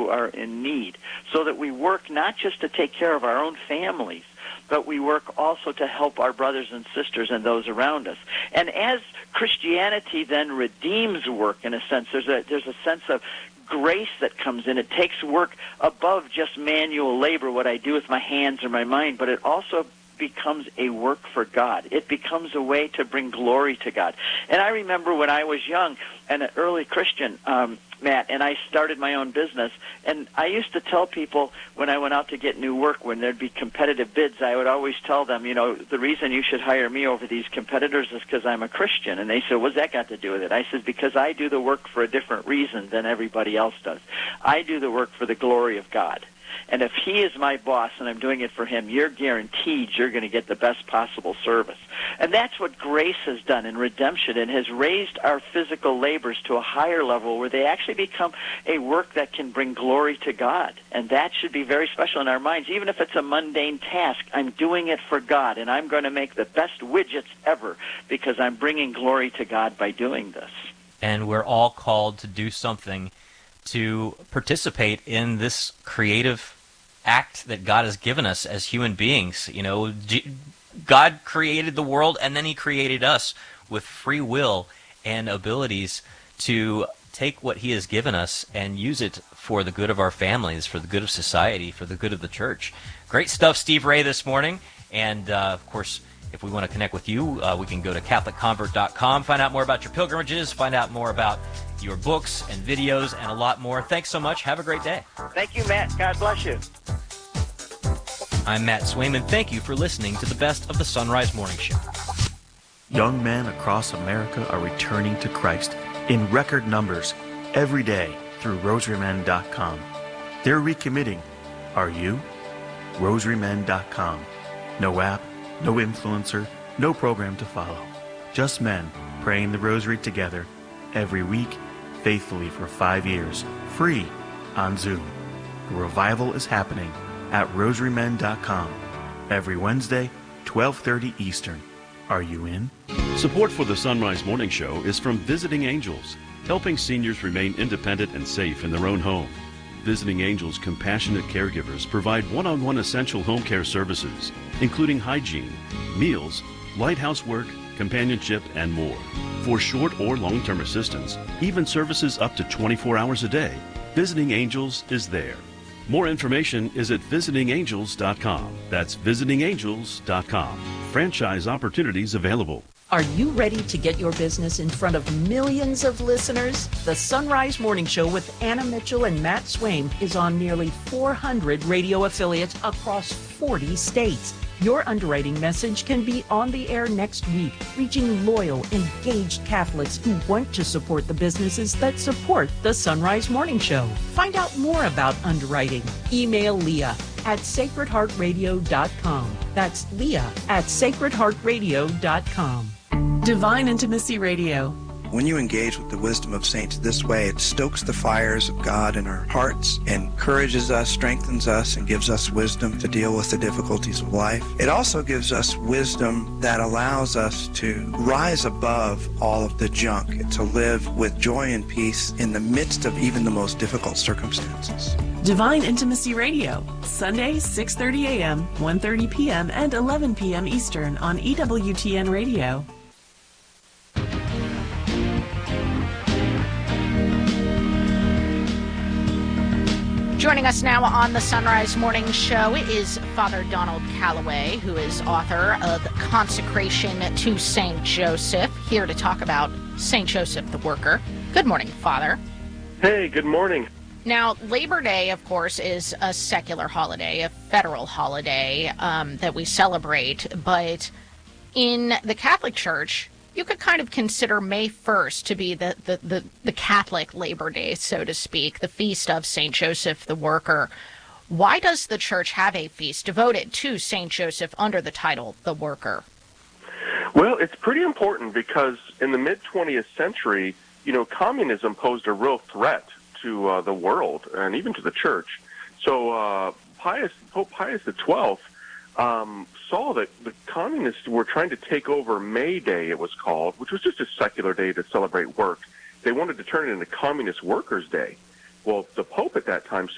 who are in need, so that we work not just to take care of our own families, but we work also to help our brothers and sisters and those around us. And as Christianity then redeems work, in a sense, there's a sense of grace that comes in. It takes work above just manual labor, what I do with my hands or my mind, but it also becomes a work for God. It becomes a way to bring glory to God. And I remember when I was young and an early Christian, Matt, and I started my own business, and I used to tell people when I went out to get new work, when there'd be competitive bids, I would always tell them, the reason you should hire me over these competitors is because I'm a Christian. And they said, what's that got to do with it? I said, because I do the work for a different reason than everybody else does. I do the work for the glory of God. And if he is my boss and I'm doing it for him, you're guaranteed you're going to get the best possible service. And that's what grace has done in redemption, and has raised our physical labors to a higher level where they actually become a work that can bring glory to God. And that should be very special in our minds. Even if it's a mundane task, I'm doing it for God, and I'm going to make the best widgets ever because I'm bringing glory to God by doing this. And we're all called to do something to participate in this creative act that God has given us as human beings. God created the world, and then he created us with free will and abilities to take what he has given us and use it for the good of our families, for the good of society, for the good of the church. Great stuff, Steve Ray, this morning. And, of course, if we want to connect with you, we can go to CatholicConvert.com, find out more about your pilgrimages, find out more about your books and videos, and a lot more. Thanks so much. Have a great day. Thank you, Matt. God bless you. I'm Matt Swayman. Thank you for listening to the best of the Sunrise Morning Show. Young men across America are returning to Christ in record numbers every day through RosaryMen.com. They're recommitting. Are you? RosaryMen.com. No app, no influencer, no program to follow. Just men praying the rosary together every week, faithfully for 5 years, free on Zoom. The revival is happening at RosaryMen.com every Wednesday, 12:30 Eastern. Are you in? Support for the Sunrise Morning Show is from Visiting Angels, helping seniors remain independent and safe in their own home. Visiting Angels compassionate caregivers provide one-on-one essential home care services, including hygiene, meals, light housework, companionship, and more. For short or long-term assistance, even services up to 24 hours a day, Visiting Angels is there. More information is at visitingangels.com. That's visitingangels.com. Franchise opportunities available. Are you ready to get your business in front of millions of listeners? The Sunrise Morning Show with Anna Mitchell and Matt Swaim is on nearly 400 radio affiliates across 40 states. Your underwriting message can be on the air next week, reaching loyal, engaged Catholics who want to support the businesses that support the Sunrise Morning Show. Find out more about underwriting. Email Leah at sacredheartradio.com. That's Leah at sacredheartradio.com. Divine Intimacy Radio. When you engage with the wisdom of saints this way, it stokes the fires of God in our hearts, encourages us, strengthens us, and gives us wisdom to deal with the difficulties of life. It also gives us wisdom that allows us to rise above all of the junk, to live with joy and peace in the midst of even the most difficult circumstances. Divine Intimacy Radio, Sundays 6:30 a.m., 1:30 p.m., and 11 p.m. Eastern on EWTN Radio. Joining us now on the Sunrise Morning Show is Father Donald Calloway, who is author of Consecration to St. Joseph, here to talk about St. Joseph the Worker. Good morning, Father. Hey, good morning. Now, Labor Day, of course, is a secular holiday, a federal holiday that we celebrate, but in the Catholic Church, you could kind of consider May 1st to be the Catholic Labor Day, so to speak, the feast of St. Joseph the Worker. Why does the Church have a feast devoted to St. Joseph under the title The Worker? Well, it's pretty important because in the mid-20th century, communism posed a real threat to the world and even to the Church. So Pope Pius XII saw that the communists were trying to take over May Day, it was called, which was just a secular day to celebrate work. They wanted to turn it into Communist Workers' Day. Well, the Pope at that time